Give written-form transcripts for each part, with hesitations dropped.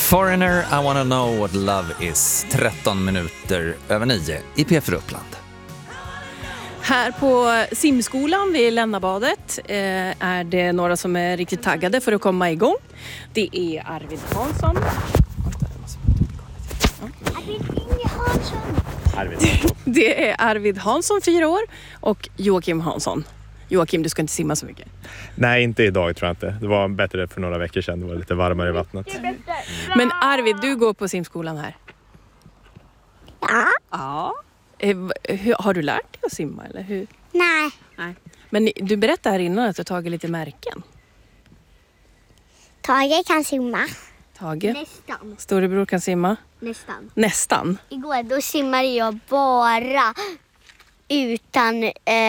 Foreigner, I wanna know what love is. 13 minuter över 9 i P4 Uppland. Här på simskolan vid Lännabadet är det några som är riktigt taggade för att komma igång. Det är Arvid Hansson. Det är Arvid Hansson, 4 år, och Joakim Hansson. Joakim, du ska inte simma så mycket. Nej, inte idag tror jag inte. Det var bättre för några veckor sedan. Det var lite varmare i vattnet. Men Arvid, du går på simskolan här. Ja. Har du lärt dig att simma eller hur? Nej. Men du berättade här innan att du har tagit lite märken. Tage kan simma. Tage? Nästan. Storebror kan simma? Nästan? Igår då simmade jag bara utan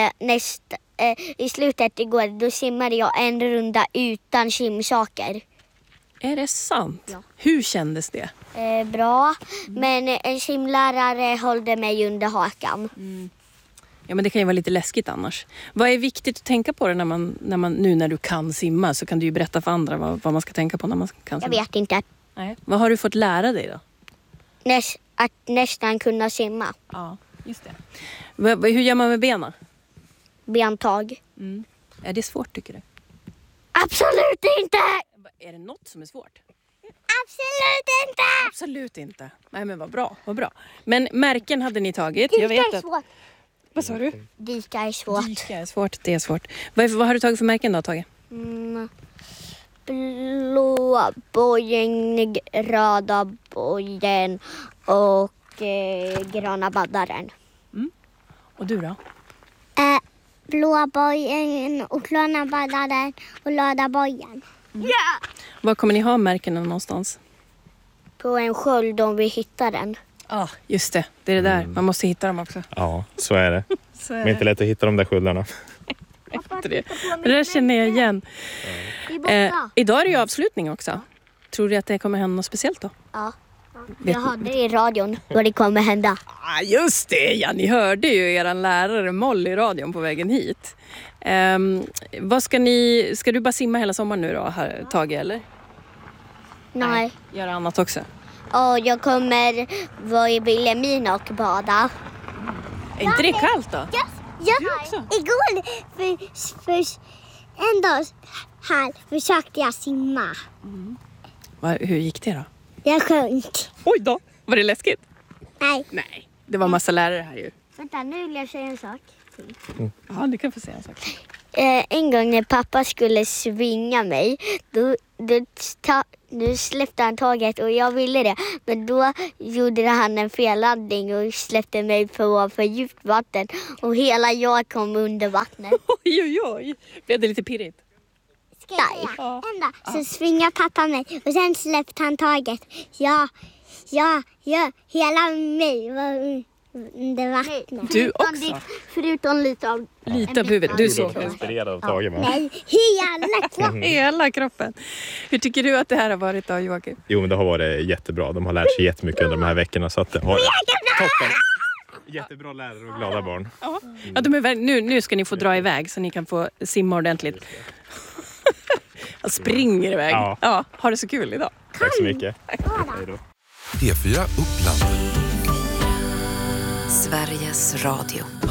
i slutet igår då simmade jag en runda utan simsaker. Är det sant? Ja. Hur kändes det? Bra, men en simlärare hållde mig under hakan. Ja, men det kan ju vara lite läskigt annars. Vad är viktigt att tänka på det när du kan simma, så kan du ju berätta för andra vad man ska tänka på när man kan simma. Jag vet inte. Nej. Vad har du fått lära dig då? Att nästan kunna simma. Ja, just det. Hur gör man med benen? Bentag. Är det svårt tycker du? Absolut inte! Är det något som är svårt? Absolut inte! Absolut inte. Nej, men vad bra. Men märken hade ni tagit. Dyka Jag vet är att... svårt. Vad sa du? Dyka är svårt. Dyka är svårt, det är svårt. Vad har du tagit för märken då, Tage? Blå bojen, röda bojen och gröna baddaren. Och du då? Blå bojen och gröna baddaren och röda bojen. Ja! Var kommer ni ha märkena någonstans? På en sköld om vi hittar den. Ja, just det. Det är det där. Man måste hitta dem också. Ja, så är det. Så Men inte lätt att hitta de där sköldarna. det där känner jag igen. Idag är det ju avslutning också. Tror du att det kommer hända något speciellt då? Ja. Jag hörde i radion vad det kommer hända. Just det, ja, ni hörde ju eran lärare Molly i radion på vägen hit. Vad ska du bara simma hela sommaren nu då, Tage, eller? Nej. Göra annat också? Och jag kommer vara i Vilhelmina och bada. Är inte det kallt då? Ja, igår för en dag här försökte jag simma. Hur gick det då? Jag sjönk. Oj då, var det läskigt? Nej. Det var massa lärare här ju. Vänta, nu vill jag säga en sak. Ja, du kan få säga en sak. En gång när pappa skulle svinga mig, nu släppte han taget och jag ville det. Men då gjorde han en fellandning och släppte mig på för djupt vatten. Och hela jag kom under vattnet. Oj. Blev det lite pirrigt? Så svingade pappa mig och sen släppte han taget. Ja, hela mig var under vattnet. Du också? Förutom lite av huvudet. Du såg Inspirerad av Tage, va? Nej, hela kroppen. hela kroppen. Hur tycker du att det här har varit då, Joakim? Jo, men det har varit jättebra. De har lärt sig jättemycket under de här veckorna. Så att det har toppen. Jättebra lärare och glada barn. Ja, nu ska ni få dra iväg så ni kan få simma ordentligt. Han springer iväg. Ja, har det så kul idag. Tack så mycket. Hej då. P4 Uppland. Sveriges Radio.